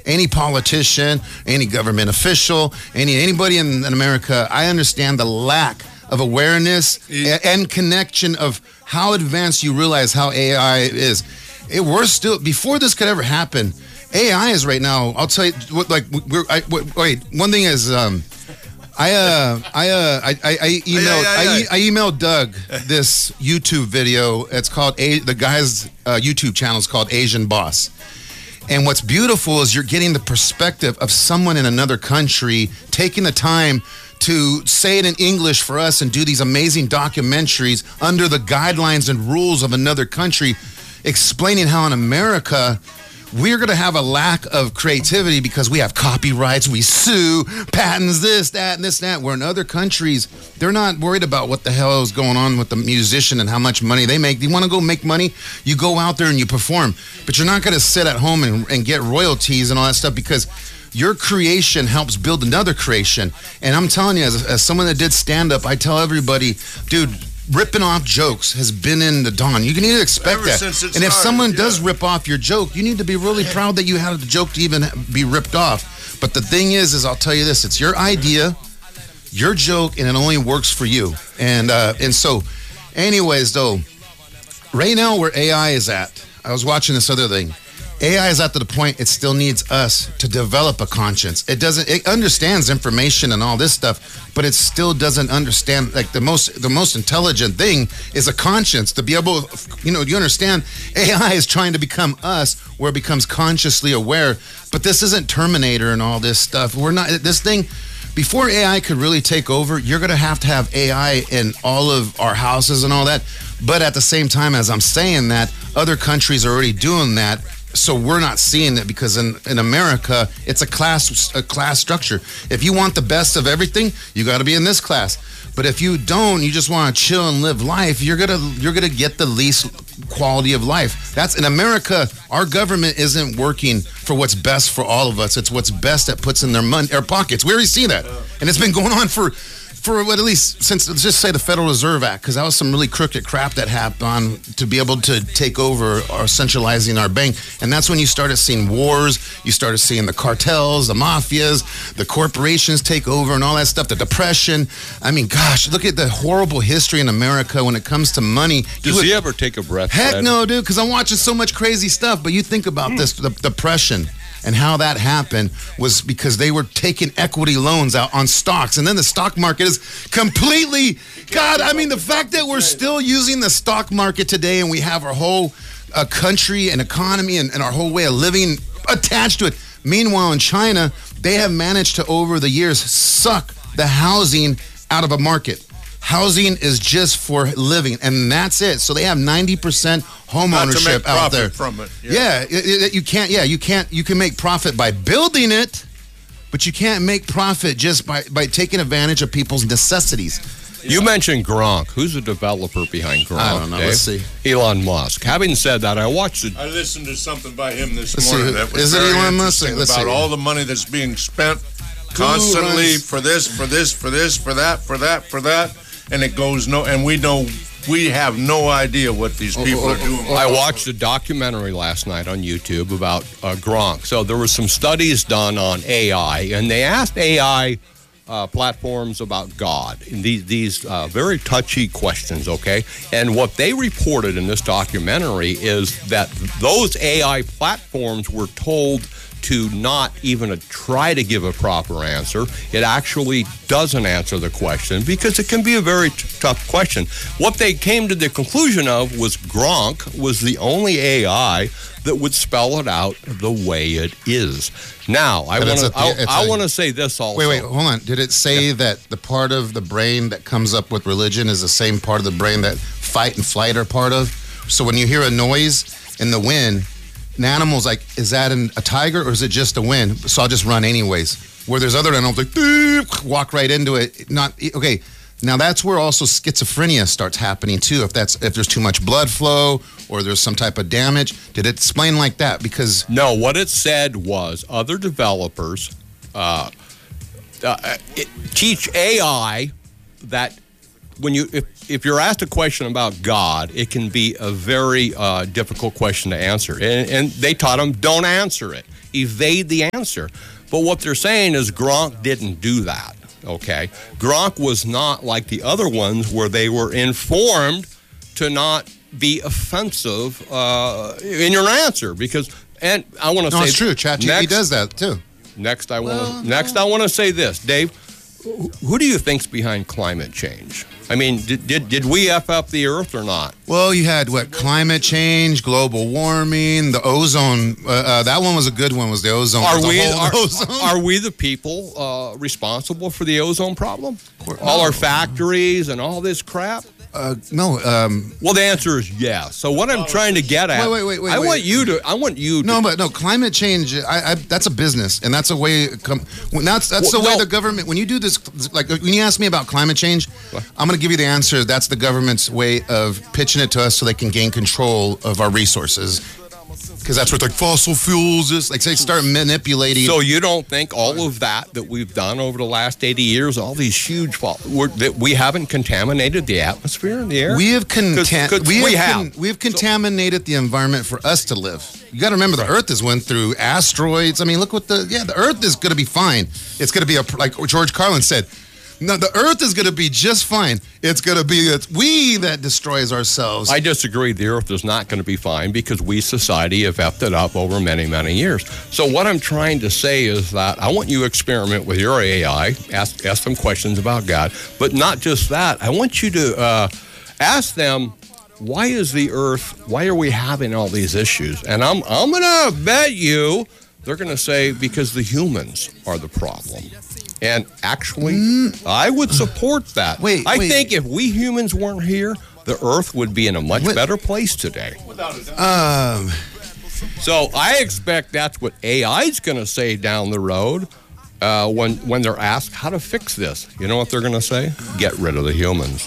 any politician, any government official, anybody in America, I understand the lack of awareness and connection of how advanced you realize how AI is. We're still, before this could ever happen, AI is right now, I'll tell you, one thing is, I emailed Doug this YouTube video. It's called, the guy's YouTube channel is called Asian Boss. And what's beautiful is you're getting the perspective of someone in another country taking the time to say it in English for us and do these amazing documentaries under the guidelines and rules of another country, explaining how in America we're going to have a lack of creativity because we have copyrights, we sue, patents, this, that, and this, that. Where in other countries, they're not worried about what the hell is going on with the musician and how much money they make. You want to go make money? You go out there and you perform. But you're not going to sit at home and get royalties and all that stuff because your creation helps build another creation. And I'm telling you, as someone that did stand-up, I tell everybody, dude, ripping off jokes has been in the dawn. You need to expect Ever that. Since it and if started, someone does rip off your joke, you need to be really proud that you had the joke to even be ripped off. But the thing is I'll tell you this, it's your idea, your joke, and it only works for you. And so, anyways, though, right now where AI is at, I was watching this other thing. AI is at the point it still needs us to develop a conscience. It understands information and all this stuff, but it still doesn't understand, like the most intelligent thing is a conscience to be able, you understand AI is trying to become us where it becomes consciously aware, but this isn't Terminator and all this stuff. We're not, this thing, before AI could really take over, you're going to have AI in all of our houses and all that. But at the same time, as I'm saying that, other countries are already doing that. So we're not seeing it because in America, it's a class structure. If you want the best of everything, you got to be in this class. But if you don't, you just want to chill and live life, you're gonna get the least quality of life. That's in America. Our government isn't working for what's best for all of us. It's what's best that puts in their pockets. We already see that, and it's been going on for what, at least since, let's just say, the Federal Reserve Act, because that was some really crooked crap that happened to be able to take over or centralizing our bank. And that's when you started seeing wars, you started seeing the cartels, the mafias, the corporations take over and all that stuff, the depression. I mean, gosh, look at the horrible history in America when it comes to money. Does he ever take a breath? Heck no, dude, because I'm watching so much crazy stuff. But you think about this, the depression. And how that happened was because they were taking equity loans out on stocks. And then the stock market is completely, God, I mean, the fact that we're still using the stock market today and we have our whole country and economy and our whole way of living attached to it. Meanwhile, in China, they have managed to, over the years, suck the housing out of a market. Housing is just for living, and that's it. So they have 90% home ownership out there. From it. You can make profit by building it, but you can't make profit just by taking advantage of people's necessities. You mentioned Gronk. Who's the developer behind Gronk? I don't know. Dave? Let's see. Elon Musk. Having said that, I watched it. I listened to something by him this Let's morning see. that was Is it very Elon Musk? interesting Let's about see. all the money that's being spent constantly for this, for that, and it goes and we have no idea what these people are doing. I watched a documentary last night on YouTube about Gronk. So there were some studies done on AI, and they asked AI platforms about God, these very touchy questions, okay? And what they reported in this documentary is that those AI platforms were told to not even try to give a proper answer. It actually doesn't answer the question because it can be a very tough question. What they came to the conclusion of was Gronk was the only AI that would spell it out the way it is. Now, I want to say this also. Wait, hold on. Did it say that the part of the brain that comes up with religion is the same part of the brain that fight and flight are part of? So when you hear a noise in the wind, an animal's like, is that a tiger or is it just a wind? So I'll just run anyways. Where there's other animals like, beep, walk right into it. Okay. Now that's where also schizophrenia starts happening too. If there's too much blood flow or there's some type of damage. Did it explain like that? Because no, what it said was other developers teach AI that when if you're asked a question about God, it can be a very difficult question to answer. And they taught them, don't answer it. evade the answer. But what they're saying is Gronk didn't do that, okay? Gronk was not like the other ones where they were informed to not be offensive in your answer because, and I want to say... No, it's true. ChatGPT does that, too. Next, I want to say this. Dave, who do you think's behind climate change? I mean, did we F up the Earth or not? Well, you had, climate change, global warming, the ozone. That one was a good one, was the ozone. Are we the people responsible for the ozone problem? All our factories and all this crap? No. Well, the answer is yes. So what I'm trying to get at, wait. I want you to. No, climate change. That's a business, and that's a way. That's the way the government. When you do this, like when you ask me about climate change, I'm going to give you the answer. That's the government's way of pitching it to us so they can gain control of our resources. Because that's what fossil fuels is. Like, they start manipulating. So you don't think all of that we've done over the last 80 years, all these huge that we haven't contaminated the atmosphere and the air? We have contaminated the environment for us to live. You got to remember, the Earth has went through asteroids. I mean, look what the Earth is going to be fine. It's going to be like George Carlin said. No, the Earth is going to be just fine. It's going to be we that destroys ourselves. I disagree. The Earth is not going to be fine because we, society, have effed it up over many, many years. So what I'm trying to say is that I want you to experiment with your AI, ask them questions about God, but not just that. I want you to ask them, why are we having all these issues? And I'm going to bet you they're going to say because the humans are the problem. And actually, I would support that. I think if we humans weren't here, the Earth would be in a much better place today. So I expect that's what AI is going to say down the road when they're asked how to fix this. You know what they're going to say? Get rid of the humans.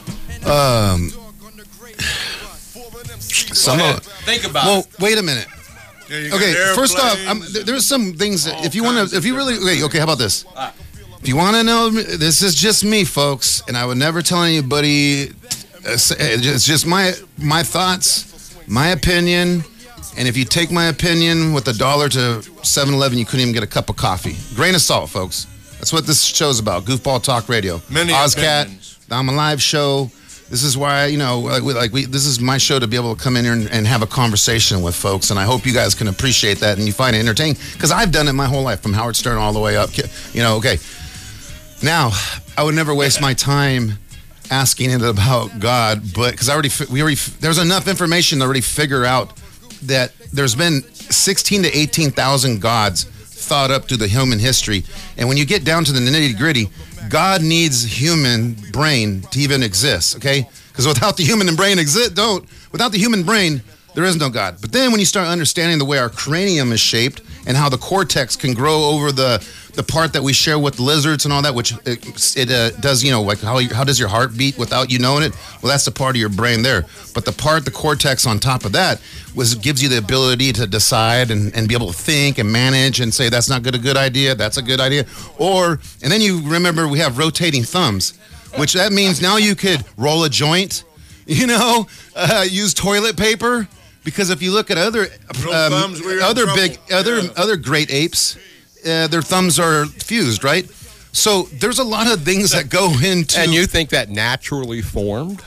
Think about it. Well, wait a minute. Okay, first off, there's some things that how about this? If you want to know, this is just me, folks, and I would never tell anybody. It's just my thoughts, my opinion, and if you take my opinion with $1 to 7-Eleven, you couldn't even get a cup of coffee. Grain of salt, folks. That's what this show's about. Goofball Talk Radio. Ozcat, I'm a live show. This is why, this is my show to be able to come in here and have a conversation with folks, and I hope you guys can appreciate that and you find it entertaining, because I've done it my whole life, from Howard Stern all the way up. Okay. Now, I would never waste my time asking it about God, but because there's enough information to already figure out that there's been 16 to 18,000 gods thought up through the human history, and when you get down to the nitty-gritty, God needs human brain to even exist, okay? Because without the human brain without the human brain, there is no God. But then when you start understanding the way our cranium is shaped and how the cortex can grow over the part that we share with lizards and all that, which it does, how does your heart beat without you knowing it? Well, that's the part of your brain there. But the cortex on top of that gives you the ability to decide and be able to think and manage and say, that's not a good idea, that's a good idea. And then you remember we have rotating thumbs, which that means now you could roll a joint, use toilet paper. Because if you look at other great apes, their thumbs are fused, right? So there's a lot of things that go into. And you think that naturally formed?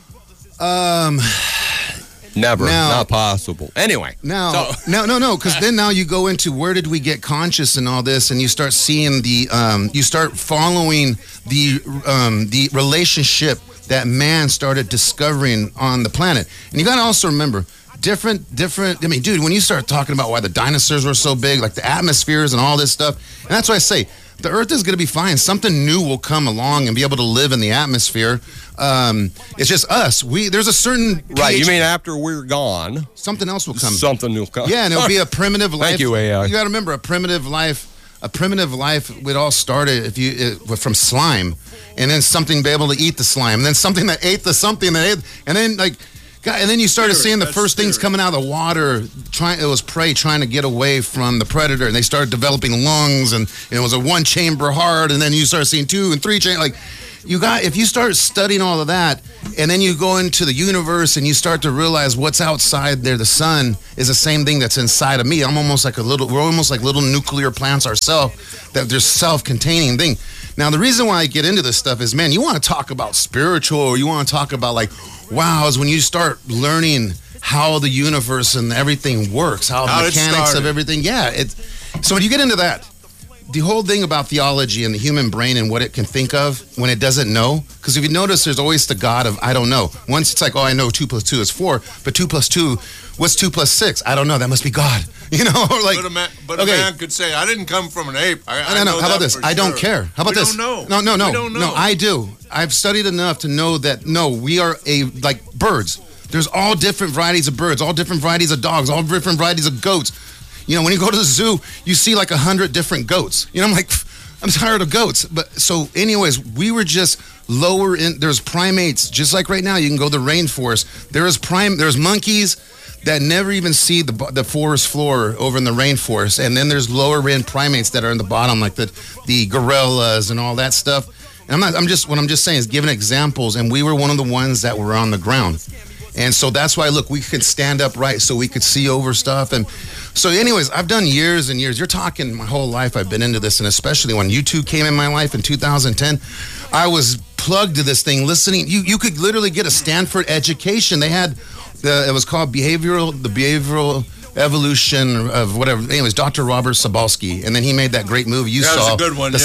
Never, not possible. Anyway, no, because then now you go into where did we get conscious and all this, and you start seeing you start following the relationship that man started discovering on the planet, and you got to also remember. Different. I mean, dude, when you start talking about why the dinosaurs were so big, like the atmospheres and all this stuff, and that's why I say the Earth is going to be fine. Something new will come along and be able to live in the atmosphere. It's just us. There's a certain right. You mean after we're gone, something else will come. Something will come. Yeah, and it'll be a primitive life. Thank you, AI. You got to remember, a primitive life. It all started from slime, and then something be able to eat the slime, and then something that ate the something that ate, and then God, and then you started Spirit, seeing the that's first things spirit. coming out of the water. It was prey trying to get away from the predator, and they started developing lungs, and it was a one-chamber heart, and then you start seeing 2 and 3 chamber. Like, if you start studying all of that, and then you go into the universe, and you start to realize what's outside there, the sun is the same thing that's inside of me. We're almost like little nuclear plants ourselves, that they're self-containing thing. Now, the reason why I get into this stuff is, man, you want to talk about spiritual, or you want to talk about like, wow, is when you start learning how the universe and everything works, how the mechanics of everything. Yeah. So when you get into that, the whole thing about theology and the human brain and what it can think of when it doesn't know, because if you notice, there's always the God of, I don't know. Once it's like, oh, I know 2 + 2 is 4, but 2 + 2, what's 2 + 6? I don't know. That must be God. You know, like. But a man could say, I didn't come from an ape. I know. How about this? I don't care. How about this? We don't know. No. We don't know. No, I do. I've studied enough to know that, no, we are like birds. There's all different varieties of birds, all different varieties of dogs, all different varieties of goats. You know, when you go to the zoo, you see like 100 different goats. You know, I'm like, I'm tired of goats. But so anyways, we were just lower in, there's primates, just like right now, you can go to the rainforest. There's monkeys that never even see the forest floor over in the rainforest. And then there's lower end primates that are in the bottom, like the gorillas and all that stuff. And what I'm just saying is giving examples, and we were one of the ones that were on the ground. And so that's why, look, we could stand upright so we could see over stuff. And so anyways, I've done years and years. You're talking my whole life I've been into this, and especially when YouTube came in my life in 2010, I was plugged to this thing, listening. You could literally get a Stanford education. They had, it was called Behavioral Evolution of whatever. Anyways, Dr. Robert Sapolsky, and then he made that great movie you saw. That was a good one, the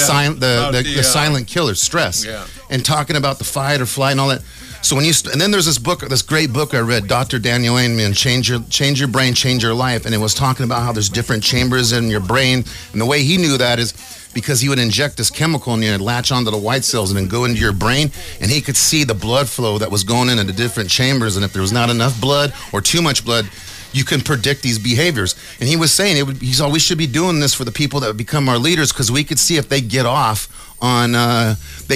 Silent Killer, Stress. Yeah. And talking about the fight or flight and all that. So and then there's this great book I read, Dr. Daniel Amen, Change Your Brain, Change Your Life, and it was talking about how there's different chambers in your brain, and the way he knew that is because he would inject this chemical and you'd latch onto the white cells and then go into your brain, and he could see the blood flow that was going into the different chambers, and if there was not enough blood or too much blood, you can predict these behaviors. And he was saying we should be doing this for the people that would become our leaders, because we could see if they get off on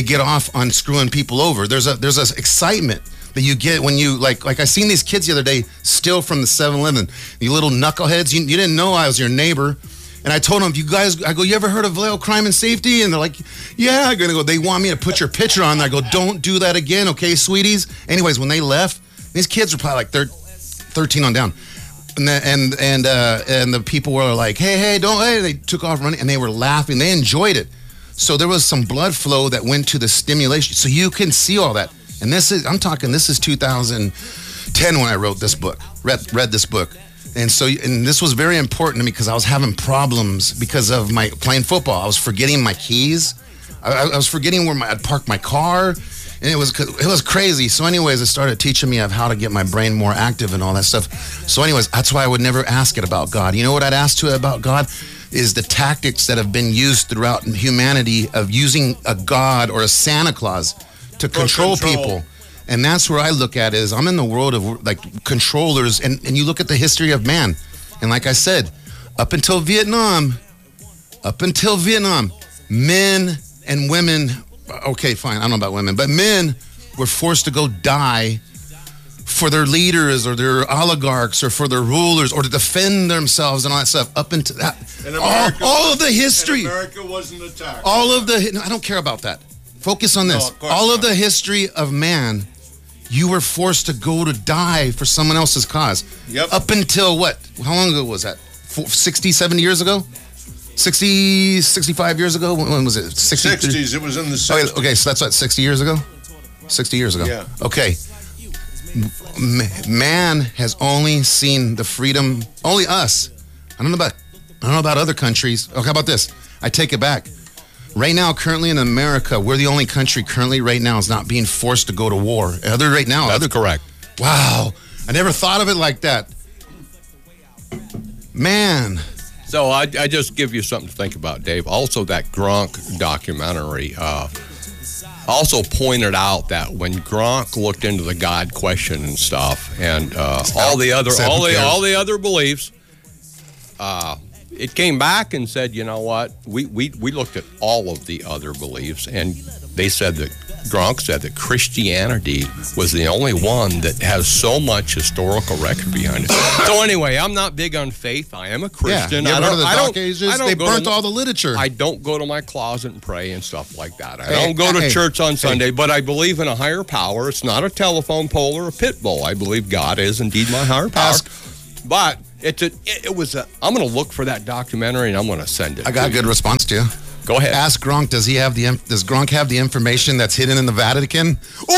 screwing people over. There's a excitement that you get when you like I seen these kids the other day steal from the 7-Eleven. You little knuckleheads. You didn't know I was your neighbor. And I told them, you ever heard of Vallejo Crime and Safety? And they're like, yeah. I'm gonna go. They want me to put your picture on. I go, don't do that again, okay, sweeties. Anyways, when they left, these kids were probably like 13 on down. And the people were like, hey, they took off running, and they were laughing. They enjoyed it. So there was some blood flow that went to the stimulation. So you can see all that. And this is 2010 when I wrote this book, read this book. And this was very important to me because I was having problems because of my playing football. I was forgetting my keys. I was forgetting where I'd park my car. And it was crazy. So anyways, it started teaching me of how to get my brain more active and all that stuff. So anyways, that's why I would never ask it about God. You know what I'd ask about God? Is the tactics that have been used throughout humanity of using a God or a Santa Claus to control people. And that's where I look at it, is I'm in the world of like controllers, and you look at the history of man. And like I said, up until Vietnam, men and women, okay, fine, I don't know about women, but men were forced to go die for their leaders or their oligarchs or for their rulers or to defend themselves and all that stuff up until that. All of the history. America wasn't attacked. I don't care about that. Focus on this. All of the history of man, you were forced to go to die for someone else's cause. Yep. Up until what? How long ago was that? 60, 70 years ago? 60, 65 years ago? When was it? 60s. It was in the 60s. Okay, so that's what, 60 years ago? 60 years ago. Yeah. Okay. Man has only seen the freedom, only us. I don't know about other countries. Oh, how about this? I take it back. Right now, currently in America, we're the only country currently right now is not being forced to go to war. That's correct. Wow. I never thought of it like that. Man. So I just give you something to think about, Dave. Also, that Gronk documentary also pointed out that when Gronk looked into the God question and stuff, and all the other beliefs, it came back and said, you know what? We looked at all of the other beliefs, and they said that Gronk said that Christianity was the only one that has so much historical record behind it. So anyway, I'm not big on faith. I am a Christian. Yeah, I don't they go burnt to, all the literature. I don't go to my closet and pray and stuff like that. I don't go to church on Sunday, but I believe in a higher power. It's not a telephone pole or a pit bull. I believe God is indeed my higher power. But I'm going to look for that documentary and I'm going to send it. I got a good response to you. Go ahead. Ask Gronk, does Gronk have the information that's hidden in the Vatican?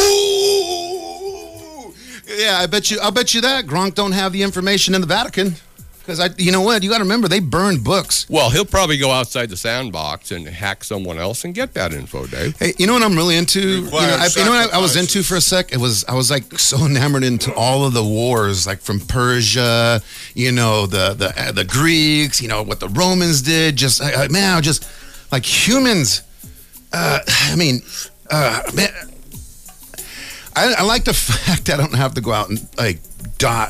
Ooh! Yeah, I'll bet you that Gronk don't have the information in the Vatican. Because you know what? You got to remember, they burned books. Well, he'll probably go outside the sandbox and hack someone else and get that info, Dave. Hey, you know what I'm really into? I was into for a sec? I was like so enamored into all of the wars, like from Persia, the Greeks, what the Romans did. Just like humans. Man, I like the fact I don't have to go out and like die,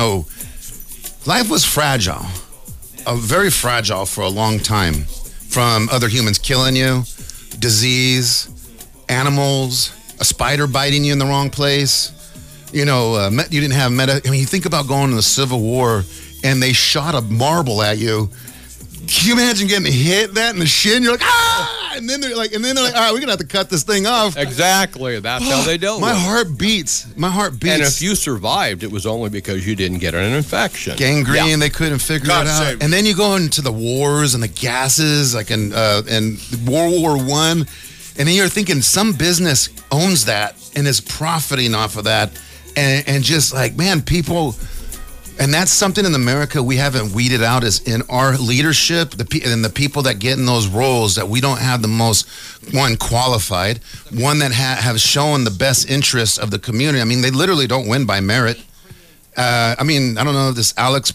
life was fragile, very fragile for a long time, from other humans killing you, disease, animals, a spider biting you in the wrong place. You didn't have you think about going to the Civil War and they shot a marble at you. Can you imagine getting hit that in the shin? You're like, ah! And then they're like, all right, we're gonna have to cut this thing off. Exactly. That's how they dealt with it. My heart beats. And if you survived, it was only because you didn't get an infection. Gangrene, they couldn't figure it out. And then you go into the wars and the gases, like in World War I, and then you're thinking some business owns that and is profiting off of that, and just like, man, people. And that's something in America we haven't weeded out, is in our leadership, and the people that get in those roles, that we don't have the most, one, qualified, one that have shown the best interests of the community. I mean, they literally don't win by merit. I don't know, this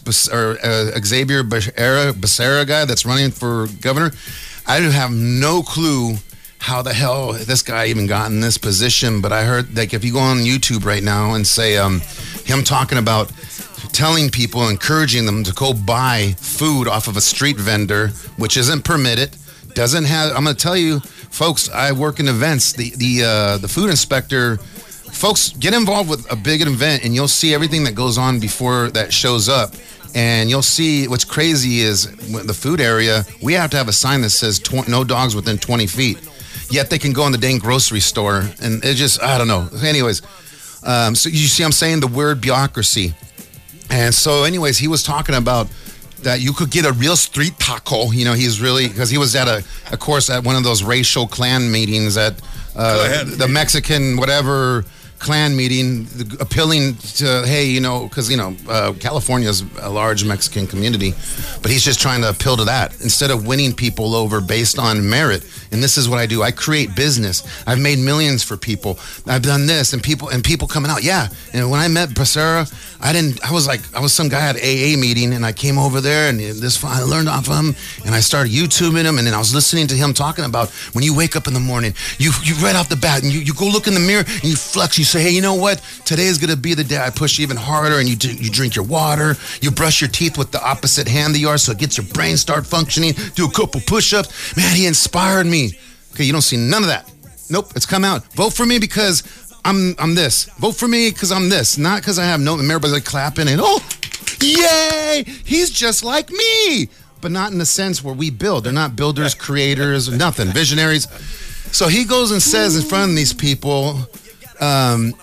Xavier Becerra guy that's running for governor. I have no clue how the hell this guy even got in this position, but I heard, like, if you go on YouTube right now and say him talking about telling people, encouraging them to go buy food off of a street vendor, which isn't permitted, doesn't have. I'm going to tell you, folks, I work in events. The food inspector, folks, get involved with a big event, and you'll see everything that goes on before that shows up. And you'll see what's crazy is the food area. We have to have a sign that says no dogs within 20 feet. Yet they can go in the dang grocery store, and it just, I don't know. Anyways, so you see, I'm saying the word bureaucracy. And so, anyways, he was talking about that you could get a real street taco. He's really, because he was at of course, at one of those racial clan meetings at the Mexican whatever clan meeting, appealing to, hey, because California's a large Mexican community, but he's just trying to appeal to that instead of winning people over based on merit. And this is what I do. I create business. I've made millions for people. I've done this, and people coming out. Yeah. And when I met Becerra, I was some guy at AA meeting, and I came over there, and I learned off of him, and I started YouTubing him, and then I was listening to him talking about when you wake up in the morning, you right off the bat, and you go look in the mirror, and you flex, you say, hey, you know what? Today is going to be the day I push even harder, and you drink your water, you brush your teeth with the opposite hand that you are, so it gets your brain start functioning, do a couple push-ups. Man, he inspired me. Okay, you don't see none of that. Nope, it's come out. Vote for me because I'm this. Vote for me because I'm this. Not because I have no, and everybody's like clapping and, oh, yay, he's just like me. But not in the sense where we build. They're not builders, creators, nothing, visionaries. So he goes and says in front of these people, and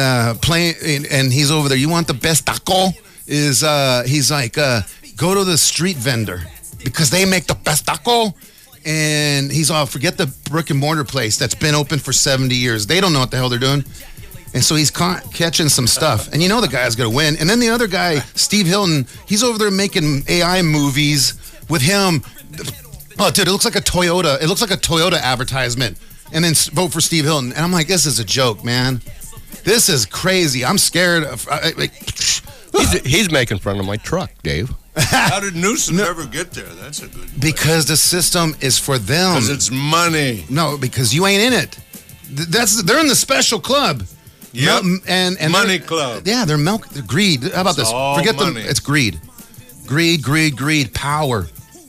he's over there, you want the best taco? He's like, go to the street vendor because they make the best taco. And he's all, forget the brick and mortar place that's been open for 70 years. They don't know what the hell they're doing. And so he's catching some stuff. And the guy's going to win. And then the other guy, Steve Hilton, he's over there making AI movies with him. Oh, dude, it looks like a Toyota. It looks like a Toyota advertisement. And then vote for Steve Hilton. And I'm like, this is a joke, man. This is crazy. I'm scared. He's making fun of my truck, Dave. How did Newsom ever get there? That's a good question. Because the system is for them. Because it's money. No, because you ain't in it. They're in the special club. Yep. And money club. Yeah, they're greed. How about this? Forget money. It's greed. Greed, power.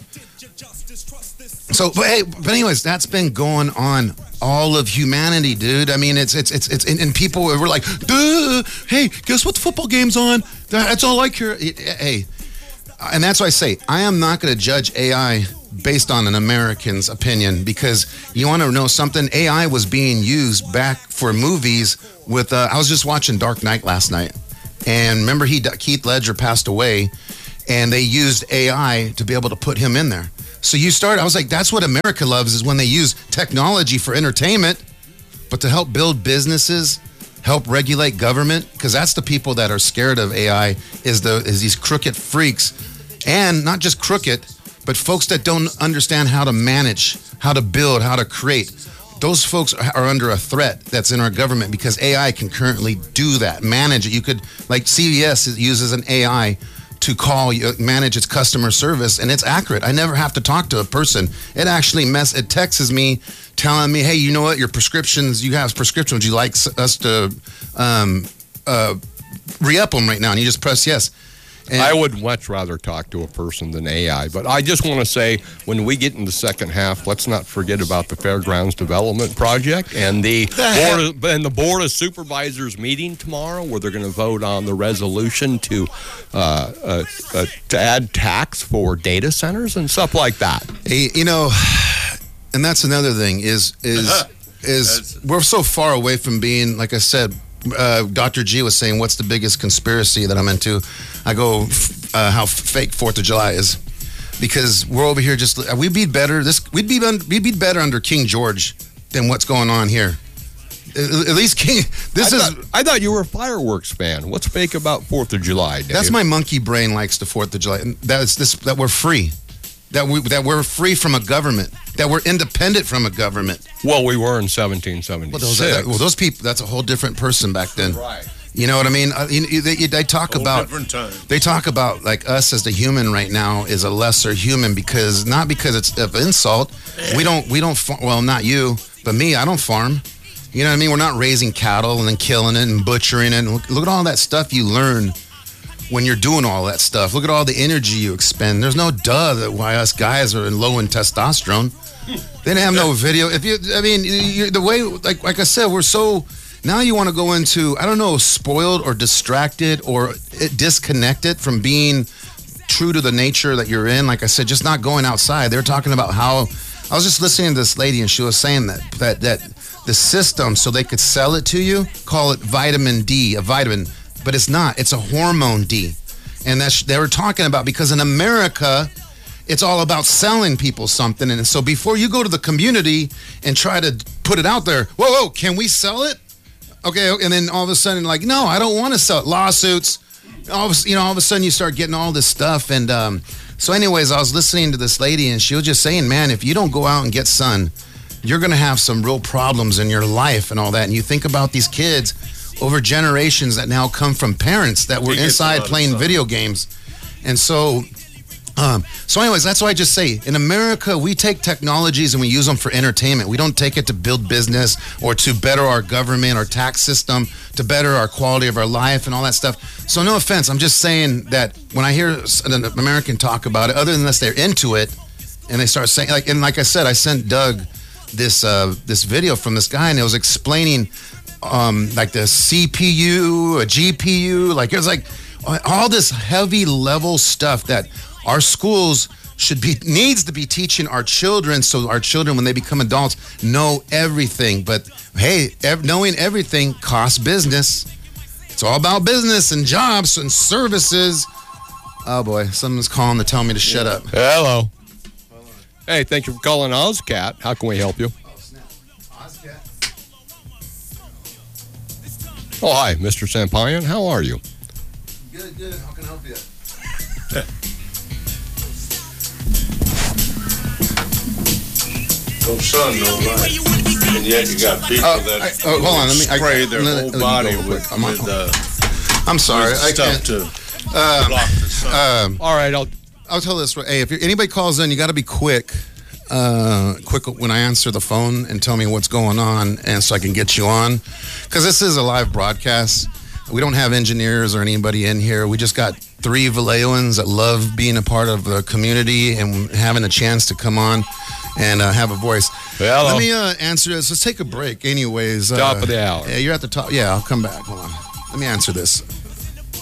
So, but anyways, that's been going on all of humanity, dude. I mean, it's and people were like, duh, hey, guess what? The football game's on. That's all I care. Hey, and that's why I say I am not going to judge AI based on an American's opinion, because you want to know something? AI was being used back for movies with. I was just watching Dark Knight last night, and remember Heath Ledger passed away, and they used AI to be able to put him in there. So I was like, that's what America loves, is when they use technology for entertainment, but to help build businesses, help regulate government, because that's the people that are scared of AI, is these crooked freaks, and not just crooked, but folks that don't understand how to manage, how to build, how to create. Those folks are under a threat that's in our government, because AI can currently do that, manage it. You could, like CVS uses an AI to manage its customer service, and it's accurate. I never have to talk to a person. It actually it texts me telling me, hey, you know what, you have prescriptions, would you like us to re-up them right now? And you just press yes. And I would much rather talk to a person than AI, but I just want to say, when we get in the second half, let's not forget about the Fairgrounds Development Project and the Board of Supervisors meeting tomorrow, where they're going to vote on the resolution to add tax for data centers and stuff like that. You know, and that's another thing is we're so far away from being, like I said, Dr. G was saying, what's the biggest conspiracy that I'm into? I go, how fake 4th of July is. Because we're over here we'd be better better under King George than what's going on here. At least King, I thought you were a fireworks fan. What's fake about 4th of July, Dave? That's my monkey brain likes the 4th of July. That we're free. That we're free from a government. That we're independent from a government. Well, we were in 1776. Well, those people, that's a whole different person back then. Right. You know what I mean? They talk about different time. They talk about like us as the human right now is a lesser human, not because it's of insult. We don't. Well, not you, but me. I don't farm. You know what I mean? We're not raising cattle and then killing it and butchering it. And look at all that stuff you learn when you're doing all that stuff. Look at all the energy you expend. There's no that why us guys are low in testosterone. They didn't have no video. You're the way, like I said, we're so. Now you want to go into, I don't know, spoiled or distracted or disconnected from being true to the nature that you're in. Like I said, just not going outside. They're talking about how, I was just listening to this lady and she was saying that the system, so they could sell it to you, call it vitamin D, a vitamin, but it's not. It's a hormone D. And they were talking about, because in America, it's all about selling people something. And so before you go to the community and try to put it out there, whoa, can we sell it? Okay, and then all of a sudden, like, no, I don't want to sell it. Lawsuits. All of a sudden you start getting all this stuff. And so anyways, I was listening to this lady and she was just saying, man, if you don't go out and get sun, you're going to have some real problems in your life and all that. And you think about these kids over generations that now come from parents that were inside playing video games. And so anyways, that's why I just say, in America, we take technologies and we use them for entertainment. We don't take it to build business or to better our government, our tax system, to better our quality of our life and all that stuff. So no offense, I'm just saying that when I hear an American talk about it, other than unless they're into it, and they start saying, like I said, I sent Doug this video from this guy, and it was explaining like the CPU, a GPU, like it was like all this heavy level stuff that our schools needs to be teaching our children, so our children, when they become adults, know everything. But hey, knowing everything costs business. It's all about business and jobs and services. Oh boy, someone's calling to tell me to shut up. Hello. Hey, thank you for calling OzCat. How can we help you? Oh snap, OzCat. Oh, hi, Mr. Sampayan. How are you? Good. How can I help you? No sun, no light. And yet you got people that hold on, spray their whole body with I'm sorry, I stuff can't. to block the sun. All right, I'll tell this. Hey, if anybody calls in, you got to be quick when I answer the phone and tell me what's going on, and so I can get you on, because this is a live broadcast. We don't have engineers or anybody in here. We just got 3 Vallejoans that love being a part of the community and having a chance to come on and have a voice. Well, let me answer this. Let's take a break anyways. Top of the hour. Yeah, you're at the top. Yeah, I'll come back. Hold on. Let me answer this.